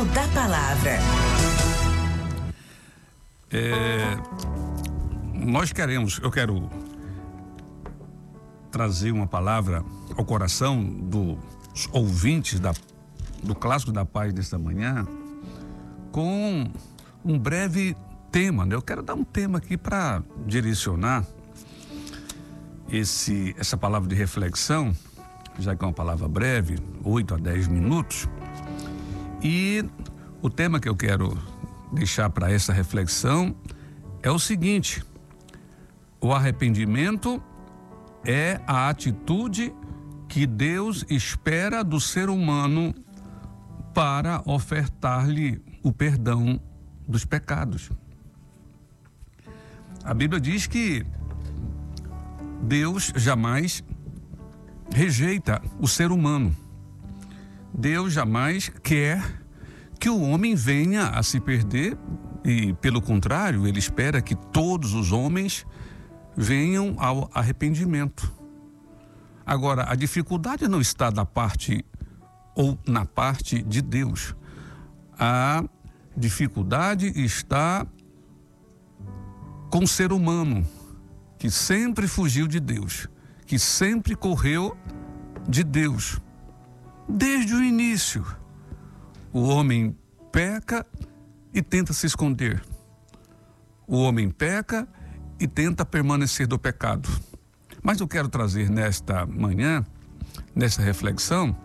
Resumo da palavra. Eu quero trazer uma palavra ao coração dos ouvintes do Clássico da Paz desta manhã, com um breve tema, né? Eu quero dar um tema aqui para direcionar essa palavra de reflexão, já que é uma palavra breve, 8 a 10 minutos. E o tema que eu quero deixar para essa reflexão é o seguinte: o arrependimento é a atitude que Deus espera do ser humano para ofertar-lhe o perdão dos pecados. A Bíblia diz que Deus jamais rejeita o ser humano. Deus jamais quer que o homem venha a se perder e, pelo contrário, ele espera que todos os homens venham ao arrependimento. Agora, a dificuldade não está da parte ou na parte de Deus. A dificuldade está com o ser humano, que sempre fugiu de Deus, que sempre correu de Deus. Desde o início, o homem peca e tenta se esconder. O homem peca e tenta permanecer do pecado. Mas eu quero trazer nesta manhã, nessa reflexão,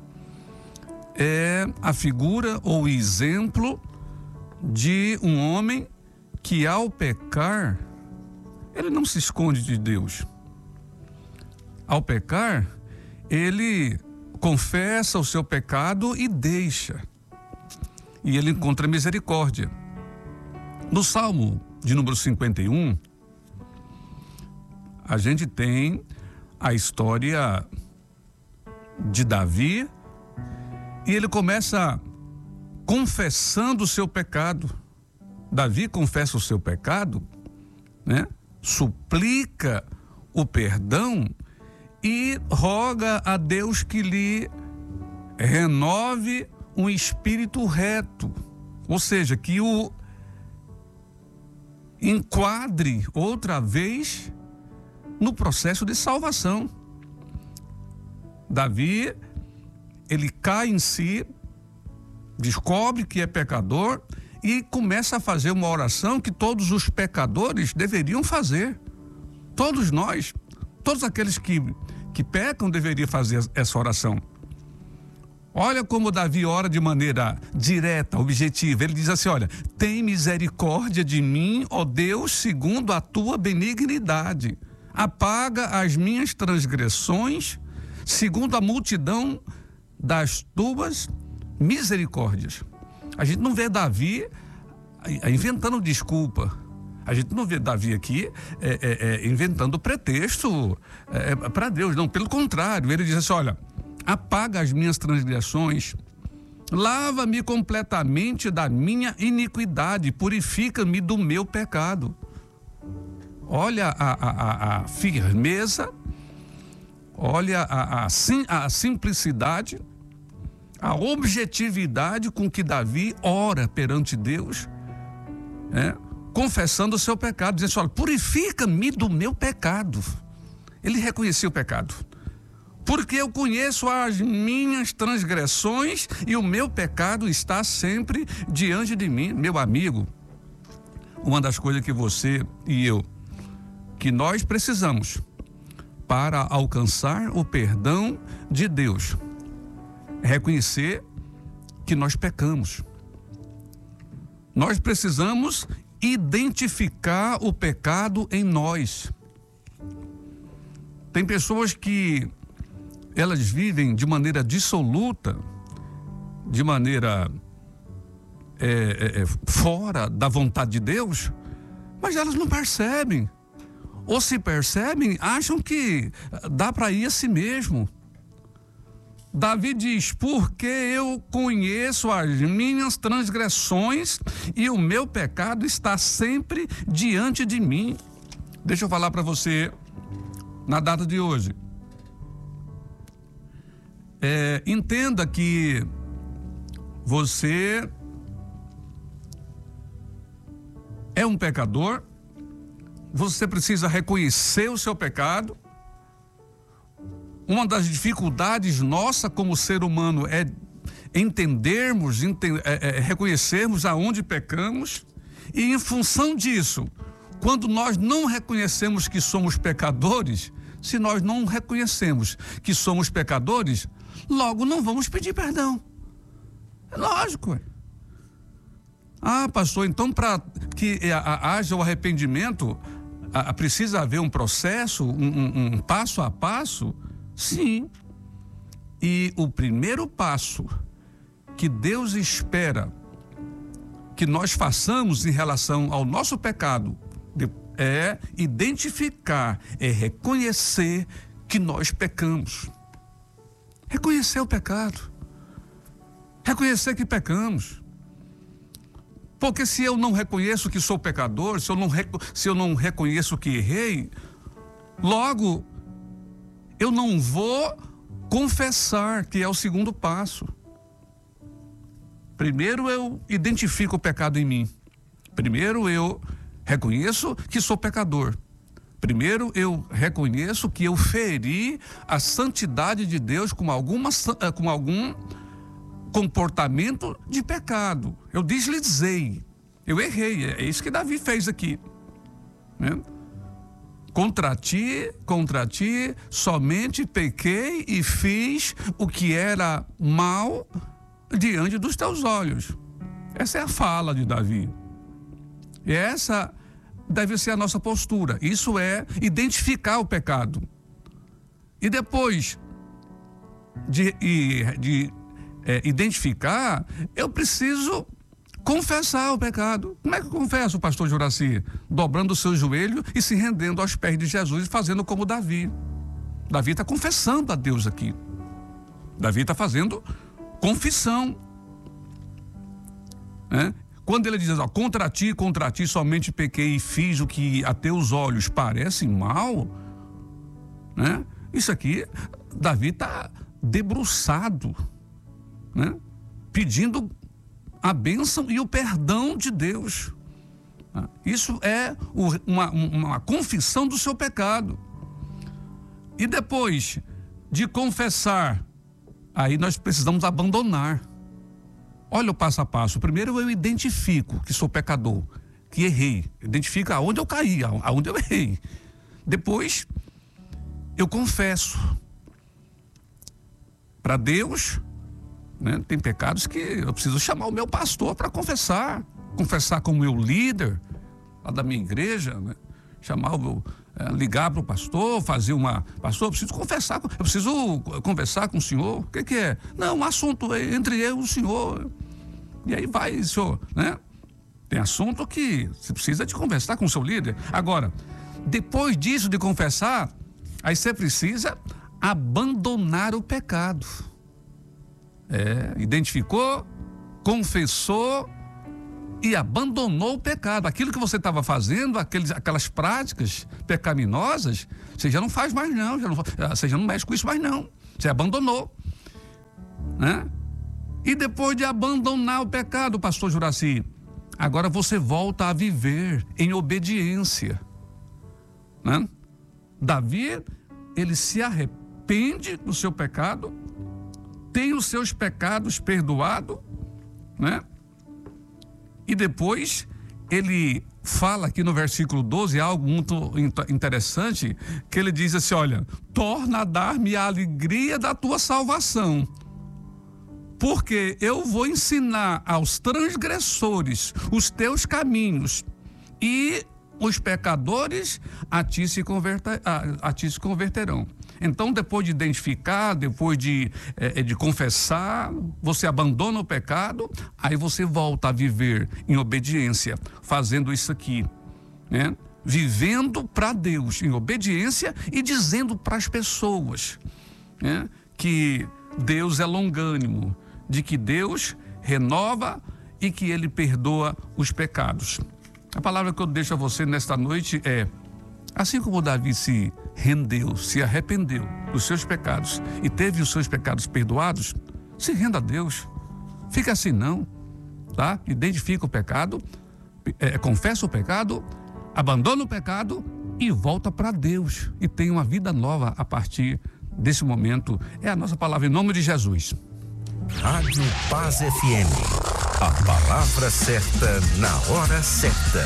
a figura ou exemplo de um homem que, ao pecar, ele não se esconde de Deus. Ao pecar, ele confessa o seu pecado e deixa. E ele encontra misericórdia. No Salmo de número 51, a gente tem a história de Davi, e ele começa confessando o seu pecado. Davi confessa o seu pecado, né? Suplica o perdão e roga a Deus que lhe renove um espírito reto, ou seja, que o enquadre outra vez no processo de salvação. Davi, ele cai em si, descobre que é pecador e começa a fazer uma oração que todos os pecadores deveriam fazer. Todos nós, todos aqueles que pecam deveriam fazer essa oração. Olha como Davi ora de maneira direta, objetiva. Ele diz assim: olha, tem misericórdia de mim, ó Deus, segundo a tua benignidade. Apaga as minhas transgressões, segundo a multidão das tuas misericórdias. A gente não vê Davi inventando desculpa. A gente não vê Davi aqui inventando pretexto para Deus. Não, pelo contrário, ele diz assim: olha, apaga as minhas transgressões, lava-me completamente da minha iniquidade, purifica-me do meu pecado. Olha a firmeza, olha a simplicidade, a objetividade com que Davi ora perante Deus, confessando o seu pecado, dizendo assim: olha, purifica-me do meu pecado. Ele reconheceu o pecado. Porque eu conheço as minhas transgressões e o meu pecado está sempre diante de mim. Meu amigo, uma das coisas que você e eu, que nós precisamos para alcançar o perdão de Deus, é reconhecer que nós pecamos. Nós precisamos identificar o pecado em nós. Tem pessoas que elas vivem de maneira dissoluta, de maneira fora da vontade de Deus, mas elas não percebem. Ou se percebem, acham que dá para ir a si mesmo. Davi diz: porque eu conheço as minhas transgressões e o meu pecado está sempre diante de mim. Deixa eu falar para você, na data de hoje, entenda que você é um pecador, você precisa reconhecer o seu pecado. Uma das dificuldades nossa como ser humano é entendermos, reconhecermos aonde pecamos, e em função disso, quando nós não reconhecemos que somos pecadores, se nós não reconhecemos que somos pecadores, logo não vamos pedir perdão. É lógico. Ah, pastor, então para que haja o arrependimento, precisa haver um processo, um passo a passo? Sim. E o primeiro passo que Deus espera que nós façamos em relação ao nosso pecado é identificar, é reconhecer que nós pecamos. Reconhecer o pecado. Reconhecer que pecamos. Porque se eu não reconheço que sou pecador, se eu não reconheço que errei, logo eu não vou confessar, que é o segundo passo. Primeiro eu identifico o pecado em mim. Primeiro eu reconheço que sou pecador. Primeiro eu reconheço que eu feri a santidade de Deus com algum comportamento de pecado. Eu deslizei, eu errei. É isso que Davi fez aqui, né? Contra ti, somente pequei e fiz o que era mal diante dos teus olhos. Essa é a fala de Davi. E essa deve ser a nossa postura. Isso é identificar o pecado. E depois de identificar, eu preciso confessar o pecado. Como é que eu confesso, pastor Juraci? Dobrando o seu joelho e se rendendo aos pés de Jesus e fazendo como Davi. Davi está confessando a Deus aqui. Davi está fazendo confissão. Quando ele diz, contra ti somente pequei e fiz o que a teus olhos parece mal, né? Isso aqui, Davi está debruçado, né? Pedindo a bênção e o perdão de Deus. Isso é uma confissão do seu pecado. E depois de confessar, aí nós precisamos abandonar. Olha o passo a passo. Primeiro eu identifico que sou pecador, que errei. Identifico aonde eu caí, aonde eu errei. Depois eu confesso para Deus, né? Tem pecados que eu preciso chamar o meu pastor para confessar com o meu líder lá da minha igreja, né? Ligar para o pastor, pastor, eu preciso conversar com o senhor. O que é? Não, um assunto entre eu e o senhor. E aí vai, senhor, né? Tem assunto que você precisa de conversar com o seu líder. Agora, depois disso de confessar, aí você precisa abandonar o pecado. Identificou, confessou e abandonou o pecado. Aquilo que você estava fazendo, aquelas práticas pecaminosas, você já não faz mais não, você já não mexe com isso mais não. Você abandonou, né? E depois de abandonar o pecado, pastor Juraci, agora você volta a viver em obediência, né? Davi, ele se arrepende do seu pecado, tem os seus pecados perdoados, né? E depois ele fala aqui no versículo 12 algo muito interessante, que ele diz assim, olha, torna a dar-me a alegria da tua salvação, porque eu vou ensinar aos transgressores os teus caminhos, e os pecadores a ti se converterão. Então, depois de identificar, depois de confessar, você abandona o pecado, aí você volta a viver em obediência, fazendo isso aqui, né? Vivendo para Deus em obediência e dizendo para as pessoas, né, que Deus é longânimo, de que Deus renova e que Ele perdoa os pecados. A palavra que eu deixo a você nesta noite é: assim como Davi se rendeu, se arrependeu dos seus pecados e teve os seus pecados perdoados, se renda a Deus, Fica assim não, tá? Identifica o pecado, confessa o pecado, abandona o pecado e volta para Deus. E tem uma vida nova a partir desse momento. É a nossa palavra em nome de Jesus. Rádio Paz FM. A palavra certa na hora certa.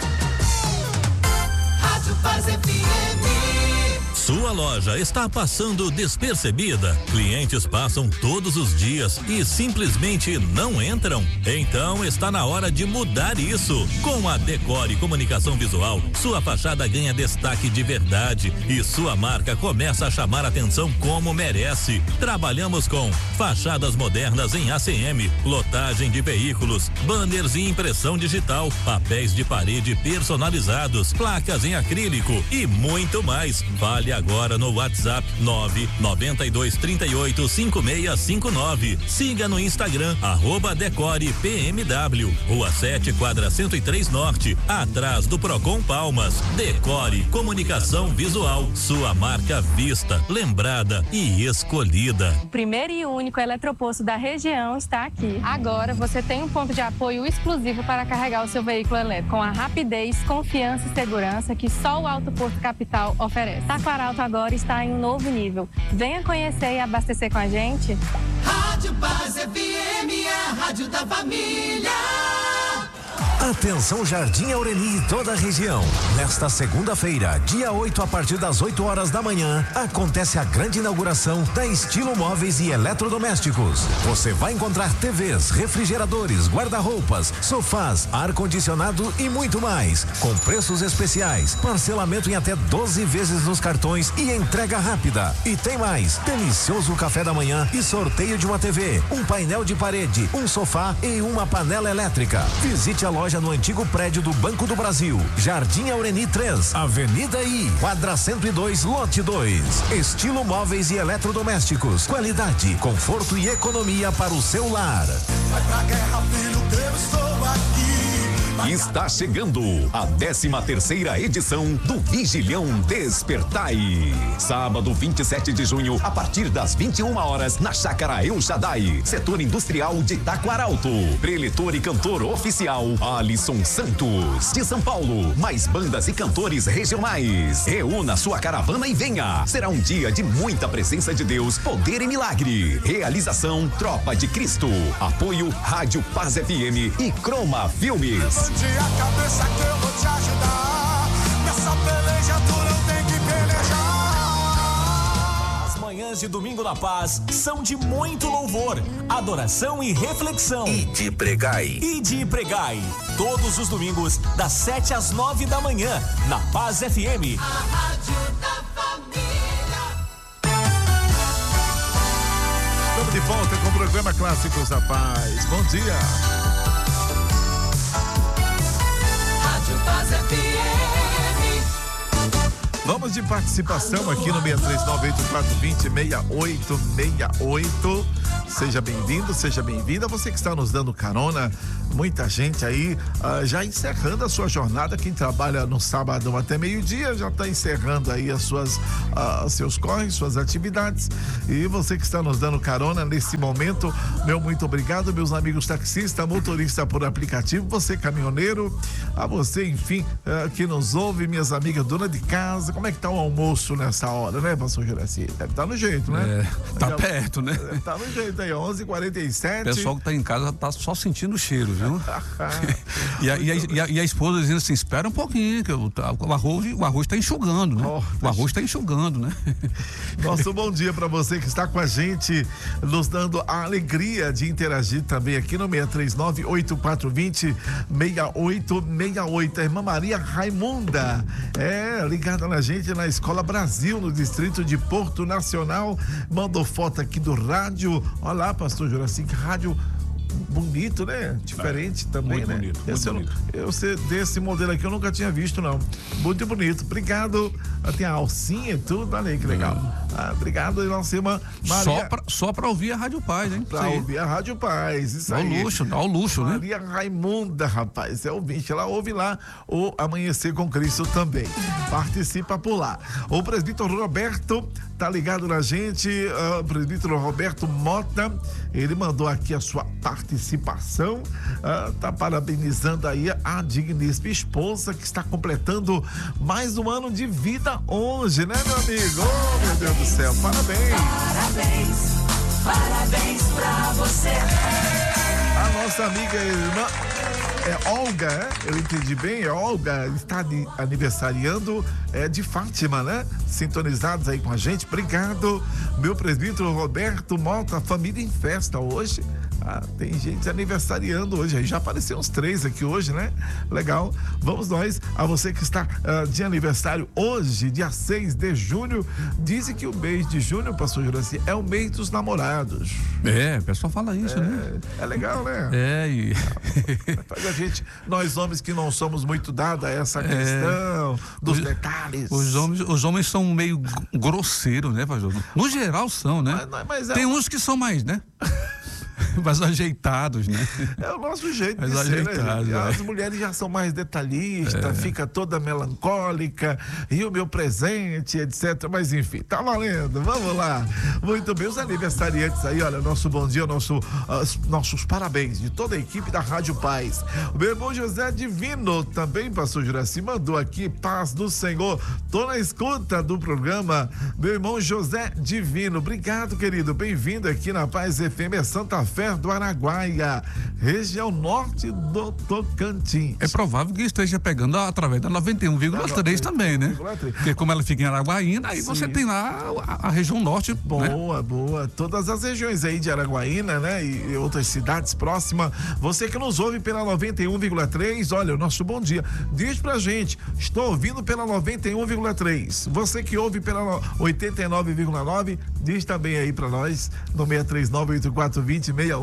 Rádio Paz FM. Sua loja está passando despercebida? Clientes passam todos os dias e simplesmente não entram? Então está na hora de mudar isso. Com a Decore Comunicação Visual, sua fachada ganha destaque de verdade e sua marca começa a chamar atenção como merece. Trabalhamos com fachadas modernas em ACM, lotagem de veículos, banners e impressão digital, papéis de parede personalizados, placas em acrílico e muito mais. Fale agora no WhatsApp 992385659. Siga no Instagram @DecorePMW, Rua 7, quadra 103 Norte, atrás do Procon Palmas. Decore Comunicação Visual, sua marca vista, lembrada e escolhida. O primeiro e único eletroposto da região está aqui. Agora você tem um ponto de apoio exclusivo para carregar o seu veículo elétrico, com a rapidez, confiança e segurança que só o Alto Posto Capital oferece. Taquaralto agora está em um novo nível. Venha conhecer e abastecer com a gente. Rádio Paz FM, a rádio da família. Atenção Jardim Aureni e toda a região. Nesta segunda-feira, dia 8, a partir das 8 horas da manhã, acontece a grande inauguração da Estilo Móveis e Eletrodomésticos. Você vai encontrar TVs, refrigeradores, guarda-roupas, sofás, ar-condicionado e muito mais. Com preços especiais, parcelamento em até 12 vezes nos cartões e entrega rápida. E tem mais, delicioso café da manhã e sorteio de uma TV, um painel de parede, um sofá e uma panela elétrica. Visite a loja no antigo prédio do Banco do Brasil, Jardim Aureni 3, Avenida I, quadra 102, lote 2. Estilo Móveis e Eletrodomésticos, qualidade, conforto e economia para o seu lar. Vai pra guerra, filho, eu estou aqui. Está chegando a 13ª edição do Vigilhão Despertai. Sábado 27 de junho, a partir das 21 horas, na Chácara El Shaddai, setor industrial de Taquaralto. Preletor e cantor oficial Alisson Santos, de São Paulo. Mais bandas e cantores regionais. Reúna sua caravana e venha. Será um dia de muita presença de Deus, poder e milagre. Realização Tropa de Cristo. Apoio Rádio Paz FM e Croma Filmes. Levante a cabeça que eu vou te ajudar. Nessa peleja tu não tem que pelejar. As manhãs de Domingo da Paz são de muito louvor, adoração e reflexão. E de pregai. Todos os domingos, das 7 às 9 da manhã, na Paz FM. A rádio da família. Estamos de volta com o programa Clássicos da Paz. Bom dia. Paz FM. Vamos de participação aqui no 63984206868. Seja bem-vindo, seja bem-vinda. Você que está nos dando carona, muita gente aí já encerrando a sua jornada. Quem trabalha no sábado até meio-dia já está encerrando aí as suas seus corres, suas atividades. E você que está nos dando carona nesse momento, meu muito obrigado, meus amigos taxistas, motorista por aplicativo, você caminhoneiro, a você, enfim, que nos ouve, minhas amigas dona de casa. Como é que tá o almoço nessa hora, né, pastor Juraci? Deve estar no jeito, né? Tá perto, né? Tá no jeito aí, 11h47. O pessoal que tá em casa tá só sentindo o cheiro, viu? e a esposa dizendo assim, espera um pouquinho, que o arroz tá enxugando, né? O arroz tá enxugando, né? Nosso bom dia para você que está com a gente, nos dando a alegria de interagir também aqui no 63984206868. A irmã Maria Raimunda, ligada na gente na Escola Brasil, no distrito de Porto Nacional, mandou foto aqui do rádio. Olha lá, pastor Juraci, que rádio bonito, né? Diferente também, muito né? Bonito, muito bonito. Desse modelo aqui eu nunca tinha visto, não. Muito bonito. Obrigado. Tem a alcinha e tudo. Olha aí que legal. Obrigado, nossa irmã Maria. Só pra ouvir a Rádio Paz, hein? Pra ouvir a Rádio Paz. Isso dá aí. Dá o luxo, né? Maria Raimunda, rapaz. É ouvinte. Ela ouve lá o Amanhecer com Cristo também. Participa por lá. O presbítero Roberto tá ligado na gente. O presbítero Roberto Mota, ele mandou aqui a sua participação participação. Tá parabenizando aí a digníssima esposa que está completando mais um ano de vida hoje, né, meu amigo? Oh, meu Deus do céu, parabéns! Parabéns pra você. A nossa amiga e irmã Olga, eu entendi bem, Olga está aniversariando de Fátima, né? Sintonizados aí com a gente, obrigado. Meu presbítero Roberto Mota, família em festa hoje. Tem gente aniversariando hoje, aí já apareceram uns 3 aqui hoje, né? Legal, vamos nós, a você que está de aniversário hoje, dia 6 de junho, dizem que o mês de junho, pastor Juraci, é o mês dos namorados. O pessoal fala isso, né? É legal, né? Mas a gente, nós homens que não somos muito dados a essa questão dos detalhes. Os homens são meio grosseiros, né, pastor? No geral são, né? Mas tem uns que são mais, né? Mais ajeitados, né? É o nosso jeito mais de ajeitado, ser, né? As mulheres já são mais detalhistas, fica toda melancólica, e o meu presente, etc. Mas enfim, tá valendo, vamos lá. Muito bem, os aniversariantes aí, olha, nosso bom dia, nossos parabéns de toda a equipe da Rádio Paz. O meu irmão José Divino também, pastor Juraci, mandou aqui, paz do Senhor, tô na escuta do programa, meu irmão José Divino, obrigado, querido, bem-vindo aqui na Paz FM, Santa Fé do Araguaia, região norte do Tocantins. É provável que esteja pegando através da 91,3 também, né? Porque como ela fica em Araguaína, aí você tem lá a região norte. Boa, né? Boa. Todas as regiões aí de Araguaína, né? E outras cidades próximas. Você que nos ouve pela 91,3, olha, o nosso bom dia. Diz pra gente, estou ouvindo pela 91,3. Você que ouve pela 89,9, diz também aí pra nós, no 639-8420-6868.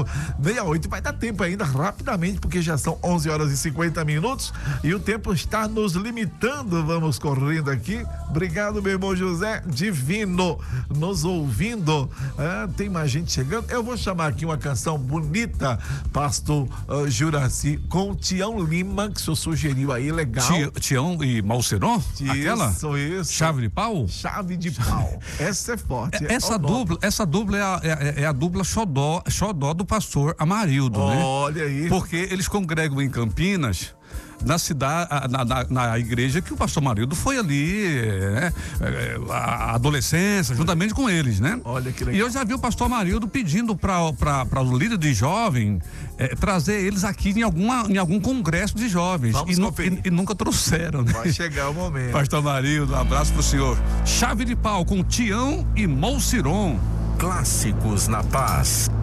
Vai dar tempo ainda, rapidamente, porque já são 11 horas e 50 minutos e o tempo está nos limitando. Vamos correndo aqui. Obrigado, meu irmão José Divino, nos ouvindo. Tem mais gente chegando. Eu vou chamar aqui uma canção bonita, pastor Juraci, com o Tião Lima, que o senhor sugeriu aí, legal. Tião e Malceron? Aquela? Isso. Chave de pau? Chave de pau. Essa é forte. Essa dupla é a dupla xodó do pastor Amarildo, né? Olha aí. Porque eles congregam em Campinas, na cidade, na igreja que o pastor Amarildo foi ali, né? A adolescência, juntamente com eles, né? Olha que legal. E eu já vi o pastor Amarildo pedindo para o líder de jovem trazer eles aqui em algum congresso de jovens. E nunca trouxeram, né? Vai chegar o momento. Pastor Amarildo, um abraço pro senhor. Chave de pau com Tião e Malceron. Clássicos na Paz.